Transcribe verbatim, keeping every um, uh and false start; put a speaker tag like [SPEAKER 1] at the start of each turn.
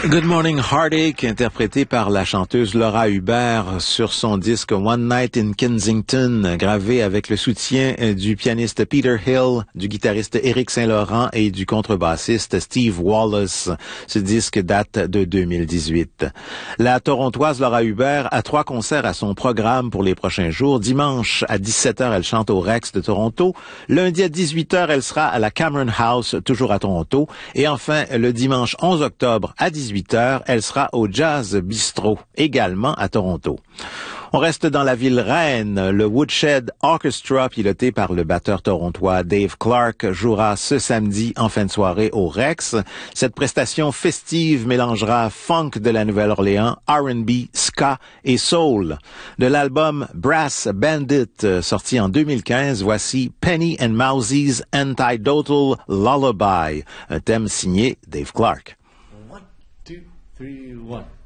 [SPEAKER 1] Good Morning Heartache, interprété par la chanteuse Laura Hubert sur son disque One Night in Kensington, gravé avec le soutien du pianiste Peter Hill, du guitariste Éric Saint-Laurent et du contrebassiste Steve Wallace. Ce disque date de deux mille dix-huit. La Torontoise Laura Hubert a trois concerts à son programme pour les prochains jours. Dimanche à dix-sept heures, elle chante au Rex de Toronto. Lundi à dix-huit heures, elle sera à la Cameron House, toujours à Toronto. Et enfin, le dimanche onze octobre à dix-huit heures, elle sera au Jazz Bistro, également à Toronto. On reste dans la ville reine. Le Woodshed Orchestra, piloté par le batteur torontois Dave Clark, jouera ce samedi en fin de soirée au Rex. Cette prestation festive mélangera funk de la Nouvelle-Orléans, R and B, ska et soul. De l'album Brass Bandit, sorti en deux mille quinze, voici Penny and Mousie's Antidotal Lullaby, un thème signé Dave Clark.
[SPEAKER 2] One, two, three, one.